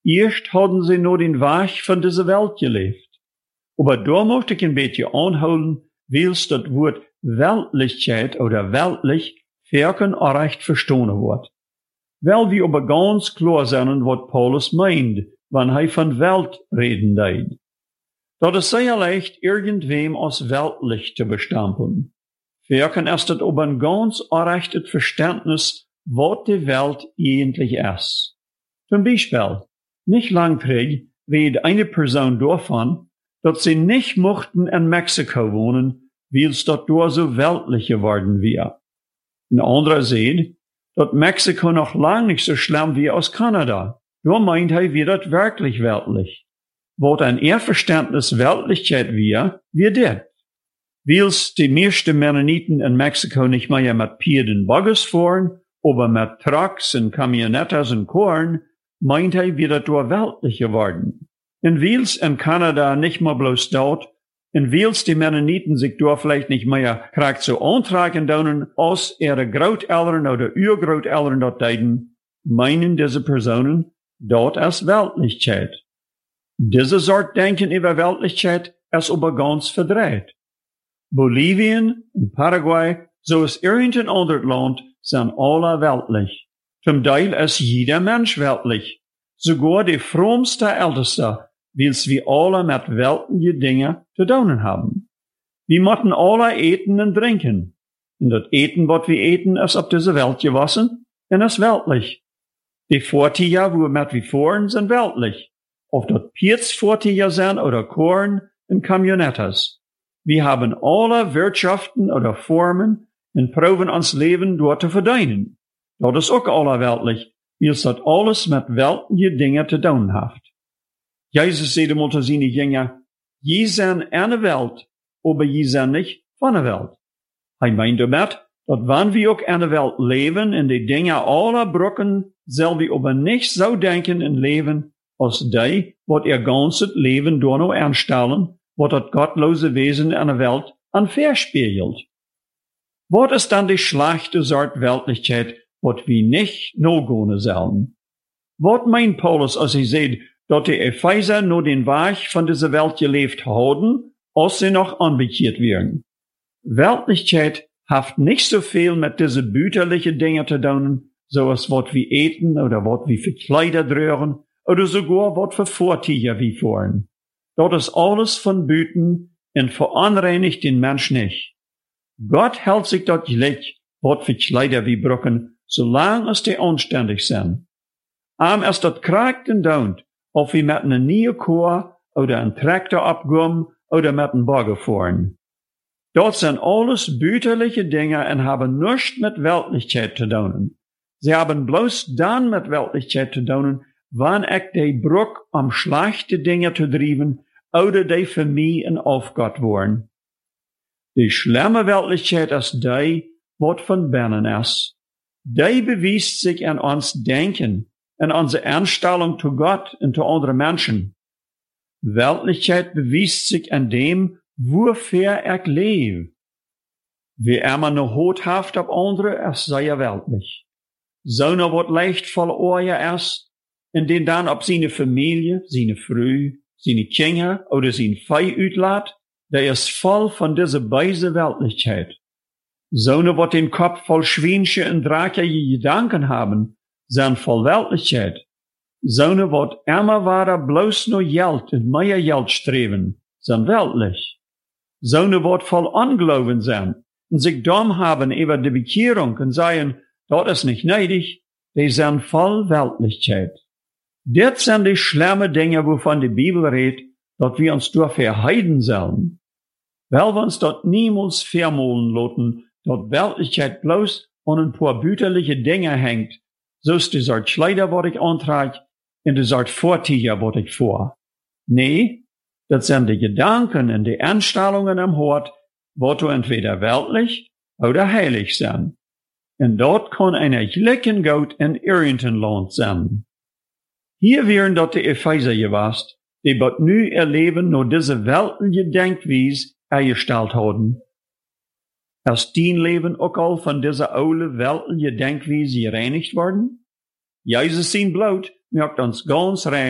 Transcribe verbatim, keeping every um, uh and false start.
Erst hadden sie nur den Weg von dieser Welt gelebt. Aber da möchte ich ein bisschen anholen, wils das Wort Weltlichkeit oder weltlich verken recht verstanden wird. Weil wir aber ganz klar sind, was Paulus meint, wenn er von Welt reden deed. Dat ist sehr leicht, irgendwem als weltlich zu bestempeln. Verken ist das aber ein ganz rechtes Verständnis, was die Welt eigentlich ist. Zum Beispiel, nicht lang terug redet eine Person davon, dass sie nicht mochten in Mexiko wohnen, weil es dort so weltlich geworden wäre. Ein anderer sieht, dass Mexiko noch lang nicht so schlimm wie aus Kanada. Da meint er, wie das wirklich weltlich. Was ein Ehrverständnis Weltlichkeit wäre, wie das. Weil's die meisten Mennoniten in Mexiko nicht mehr mit Pferden Bugges fahren, aber mit Trucks und Camionetas und Korn, meint er, wie das da weltlich geworden. Und weil's in Kanada nicht mehr bloß dort, und weil's die Mennoniten sich da vielleicht nicht mehr kriegt so antragen dürfen, als ihre Großeltern oder Urgroßeltern dort deiden, meinen diese Personen, dort ist Weltlichkeit. Diese Sort Denken über Weltlichkeit ist aber ganz verdreht. Bolivien und Paraguay, so ist irgendein anderes Land, sind alle weltlich. Zum Teil ist jeder Mensch weltlich. Sogar die frommste Älteste, weil's wir alle mit weltlichen Dingen zu tun haben. Wir müssen alle eten und trinken. Und das Eten, was wir eten, ist auf diese Welt gewassen und ist weltlich. Die Vortiger, wo wir mit wir fahren, sind weltlich. Ob das Pietsvortiger sind oder Korn und Camionetas. Wir haben alle Wirtschaften oder Formen und proben uns Leben dort zu verdienen. Das ist auch alle weltlich, weil es das alles mit weltlichen Dingen zu tun hat. Jesus sagte mal zu seinen Jüngern, je sind eine Welt, aber je sind nicht von der Welt. Er meint damit, dass wenn wir auch in der Welt leben, in die Dinge aller Brücken, soll wir aber nicht so denken und leben, als die, wat ihr ganzes Leben door nou aanstellen, wat dat gottlose Wesen in der Welt an verspiegelt. Wat ist dann die schlechte Sort Weltlichkeit, wat wir nicht no gehen sollen? Wat meint Paulus, als er sagt, dass die Epheser nur den Weg von dieser Welt gelebt haben, als sie noch anbekehrt werden? Weltlichkeit hat nicht so viel mit diese büterlichen Dingen zu tun, so als wat wir eten oder wat wir für Kleider drühren, oder sogar wat für Vortücher wie fahren. Dort ist alles von Büten und veranreinigt den Mensch nicht. Gott hält sich dort gleich, wat für Kleider wie brücken, solange es die anständig sind. Am ist dort kragt und daunt, ob wir mit einer neuen Chor oder einem Traktor abgehen oder mit einem Bagger fahren. Dort sind alles büterliche Dinge und haben nichts mit Weltlichkeit zu tun. Sie haben bloß dann mit Weltlichkeit zu tun, wann ich die Brück um schlechte Dinge zu drieben, oder die für mich ein Aufgott worden. Die schlimme Weltlichkeit ist die, was von binnen ist. Die beweist sich an uns Denken, an unsere Einstellung zu Gott und zu anderen Menschen. Weltlichkeit beweist sich an dem, wofür ich lebe. Wie immer noch hothaft auf andere, ist sehr weltlich. So noch wat leicht voll Ohr ist, und den dann ob seine Familie, seine Frau, seine Kinder oder sein Vieh utlässt, der ist voll von dieser beise Weltlichkeit. So ne wat den Kopf voll schwänische und dreckige Gedanken haben, sind voll Weltlichkeit. So ne wat immer weiter bloß nur Geld und mehr Geld streben, sind weltlich. So ne wat voll Unglauben sind und sich dumm haben über die Bekehrung und sagen, das ist nicht nötig, die sind voll Weltlichkeit. Das sind die schlimme Dinge, wovon die Bibel redet, dass wir uns durch verheiden sollen. Weil wir uns dort niemals vermolen lassen, dass Weltlichkeit bloß an ein paar büterliche Dinge hängt, so ist die Sort Kleider, was ich antrage, und die Sort Vortücher, was ich vor. Nee, das sind die Gedanken und die Einstellungen am Hort, was du entweder weltlich oder heilig sind. Und dort kann einer Glücken Gott in irgendein Land sein. Hier wären dort die Epheser gewesen, die bot nu ihr Leben nur diese weltliche Denkweise eingestellt haben. Ist dein Leben auch all von dieser aule weltliche Denkweise gereinigt worden? Jesus sein Blut macht uns ganz rein.